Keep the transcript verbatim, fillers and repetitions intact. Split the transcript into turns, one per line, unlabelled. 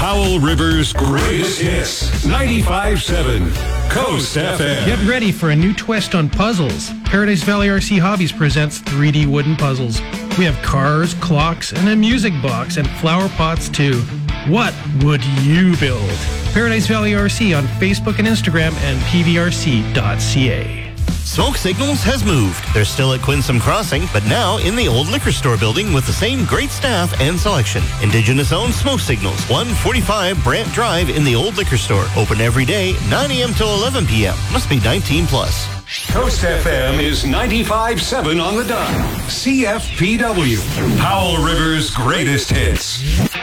Powell River's greatest hits. ninety-five seven Coast F M.
Get ready for a new twist on puzzles. Paradise Valley R C Hobbies presents three D wooden puzzles. We have cars, clocks, and a music box, and flower pots too. What would you build? Paradise Valley R C on Facebook and Instagram and p v r c dot c a.
Smoke Signals has moved. They're still at Quinsam Crossing, but now in the old liquor store building with the same great staff and selection. Indigenous-owned Smoke Signals, one forty-five Brant Drive in the old liquor store. Open every day, nine a.m. till eleven p.m. Must be nineteen plus.
Coast F M is ninety-five seven on the dot. C F P W, Powell River's greatest hits.